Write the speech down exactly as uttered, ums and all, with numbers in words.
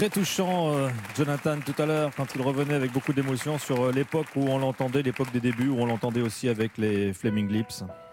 Très touchant, euh, Jonathan, tout à l'heure, quand il revenait avec beaucoup d'émotion sur euh, l'époque où on l'entendait, l'époque des débuts, où on l'entendait aussi avec les Flaming Lips.